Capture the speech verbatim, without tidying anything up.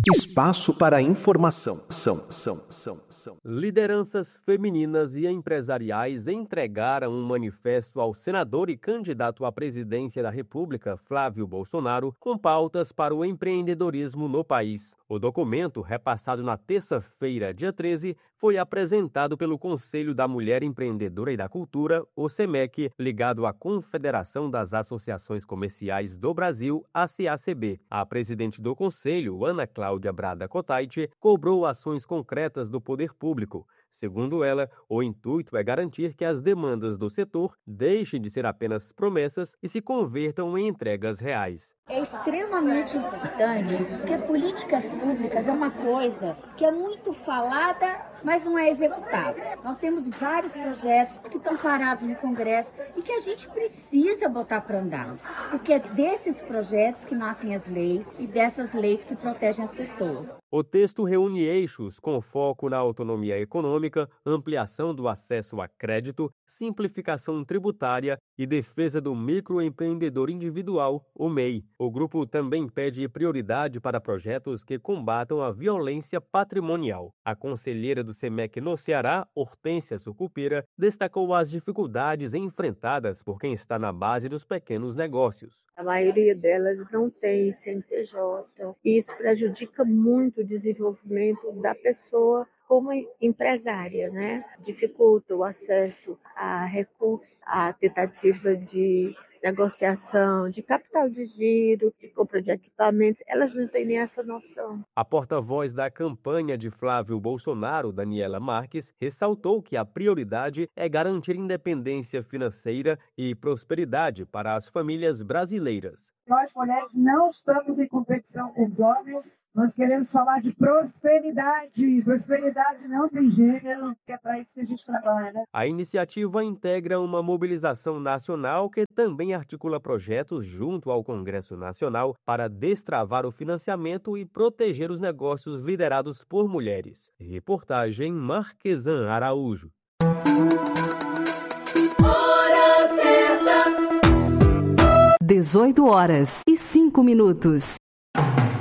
Espaço para informação. São, são, são, são. Lideranças femininas e empresariais entregaram um manifesto ao senador e candidato à presidência da República, Flávio Bolsonaro, com pautas para o empreendedorismo no país. O documento, repassado na terça-feira, dia treze, foi apresentado pelo Conselho da Mulher Empreendedora e da Cultura, o SEMEC, ligado à Confederação das Associações Comerciais do Brasil, a C A C B. A presidente do Conselho, Ana Cláudia Brada Cotaiti, cobrou ações concretas do poder público. Segundo ela, o intuito é garantir que as demandas do setor deixem de ser apenas promessas e se convertam em entregas reais. É extremamente importante porque políticas públicas é uma coisa que é muito falada, mas não é executada. Nós temos vários projetos que estão parados no Congresso e que a gente precisa botar para andar, porque é desses projetos que nascem as leis e dessas leis que protegem as pessoas. O texto reúne eixos com foco na autonomia econômica, ampliação do acesso a crédito, simplificação tributária e defesa do microempreendedor individual, o M E I. O grupo também pede prioridade para projetos que combatam a violência patrimonial. A conselheira do SEMEC no Ceará, Hortência Sucupira, destacou as dificuldades enfrentadas por quem está na base dos pequenos negócios. A maioria delas não tem C N P J. Isso prejudica muito o desenvolvimento da pessoa como empresária, né? Dificulta o acesso a recursos, a tentativa de negociação, de capital de giro, de compra de equipamentos, elas não têm nem essa noção. A porta-voz da campanha de Flávio Bolsonaro, Daniela Marques, ressaltou que a prioridade é garantir independência financeira e prosperidade para as famílias brasileiras. Nós, mulheres, não estamos em competição com os homens. Nós queremos falar de prosperidade. Prosperidade não tem gênero, que é para isso que a gente trabalha, né? A iniciativa integra uma mobilização nacional que também articula projetos junto ao Congresso Nacional para destravar o financiamento e proteger os negócios liderados por mulheres. Reportagem Marquesan Araújo. dezoito horas e cinco minutos.